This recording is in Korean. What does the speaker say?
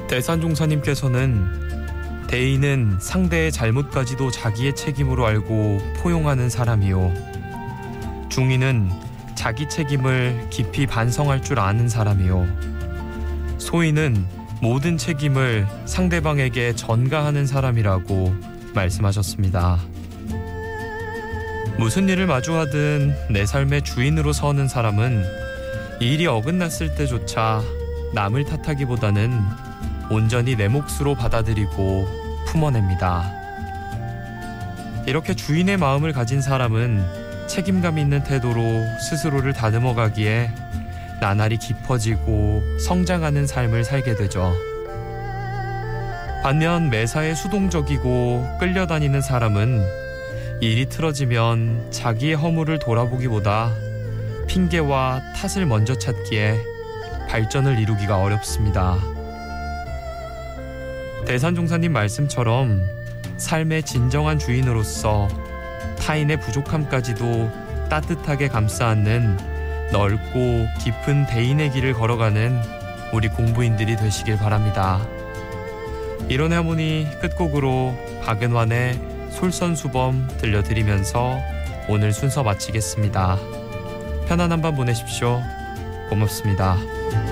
대산종사님께서는 대인은 상대의 잘못까지도 자기의 책임으로 알고 포용하는 사람이요, 중인은 자기 책임을 깊이 반성할 줄 아는 사람이요, 소인은 모든 책임을 상대방에게 전가하는 사람이라고 말씀하셨습니다. 무슨 일을 마주하든 내 삶의 주인으로 서는 사람은 일이 어긋났을 때조차 남을 탓하기보다는 온전히 내 몫으로 받아들이고 품어냅니다. 이렇게 주인의 마음을 가진 사람은 책임감 있는 태도로 스스로를 다듬어가기에 나날이 깊어지고 성장하는 삶을 살게 되죠. 반면 매사에 수동적이고 끌려다니는 사람은 일이 틀어지면 자기의 허물을 돌아보기보다 핑계와 탓을 먼저 찾기에 발전을 이루기가 어렵습니다. 대산종사님 말씀처럼 삶의 진정한 주인으로서 타인의 부족함까지도 따뜻하게 감싸 안는 넓고 깊은 대인의 길을 걸어가는 우리 공부인들이 되시길 바랍니다. 이론의 하모니 끝곡으로 박은환의 솔선수범 들려드리면서 오늘 순서 마치겠습니다. 편안한 밤 보내십시오. 고맙습니다.